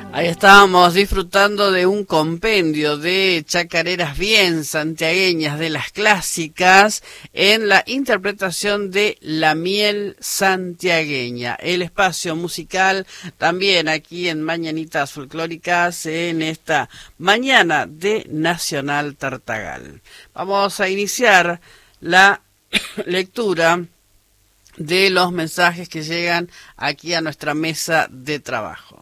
Ahí estábamos disfrutando de un compendio de chacareras bien santiagueñas de las clásicas en la interpretación de La Miel Santiagueña, el espacio musical también aquí en Mañanitas Folclóricas en esta mañana de Nacional Tartagal. Vamos a iniciar la lectura de los mensajes que llegan aquí a nuestra mesa de trabajo.